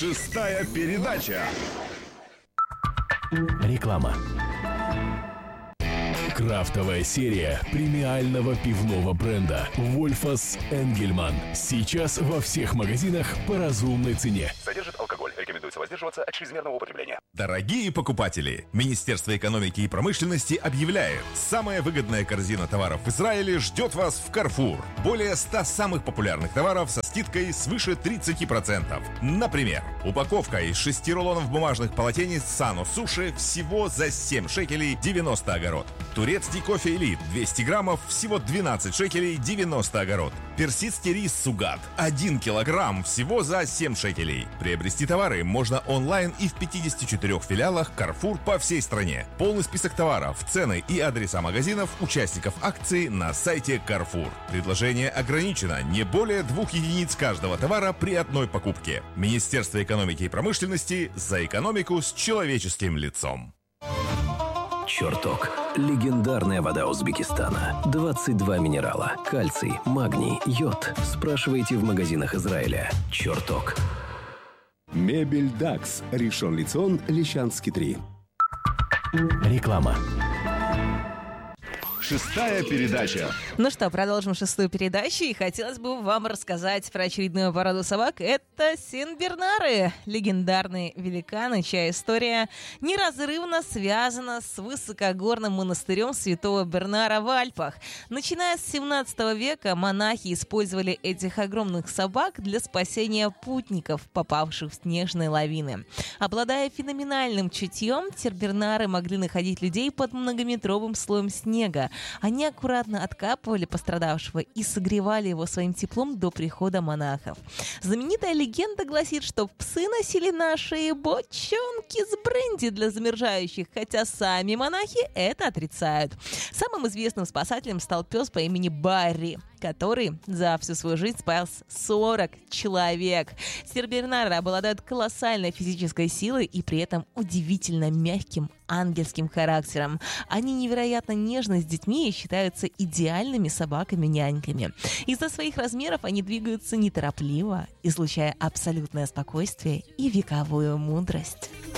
Шестая передача. Реклама. Крафтовая серия премиального пивного бренда «Вольфас Энгельман». Сейчас во всех магазинах по разумной цене. Содержит алкоголь. Рекомендуется воздерживаться от чрезмерного употребления. Дорогие покупатели, Министерство экономики и промышленности объявляет: самая выгодная корзина товаров в Израиле ждет вас в Carrefour. Более 100 самых популярных товаров со скидкой свыше 30%. Например, упаковка из 6 рулонов бумажных полотенец Sano Суши всего за 7 шекелей 90 огород. Турецкий кофе Элит 200 граммов всего 12 шекелей 90 огород. Персидский рис Сугат 1 килограмм всего за 7 шекелей. Приобрести товары можно онлайн и в 54 филиалах Carrefour по всей стране. Полный список товаров, цены и адреса магазинов участников акции на сайте Carrefour. Предложение ограничено: не более 2 единиц каждого товара при одной покупке. Министерство экономики и промышленности за экономику с человеческим лицом. «Чертог». Легендарная вода Узбекистана. 22 минерала. Кальций, магний, йод. Спрашивайте в магазинах Израиля. «Чертог». Мебель «Дакс». Ришон Лицион, Лещанский 3. Реклама. Шестая передача. Ну что, продолжим шестую передачу, и хотелось бы вам рассказать про очередную породу собак. Это сенбернары, легендарные великаны, чья история неразрывно связана с высокогорным монастырем Святого Бернара в Альпах. Начиная с 17 века монахи использовали этих огромных собак для спасения путников, попавших в снежные лавины. Обладая феноменальным чутьем, сенбернары могли находить людей под многометровым слоем снега. Они аккуратно откапывали пострадавшего и согревали его своим теплом до прихода монахов. Знаменитая легенда гласит, что псы носили на шее бочонки с бренди для замерзающих, хотя сами монахи это отрицают. Самым известным спасателем стал пес по имени Барри, который за всю свою жизнь спас 40 человек. Сенбернары обладают колоссальной физической силой и при этом удивительно мягким ангельским характером. Они невероятно нежны с детьми и считаются идеальными собаками-няньками. Из-за своих размеров они двигаются неторопливо, излучая абсолютное спокойствие и вековую мудрость.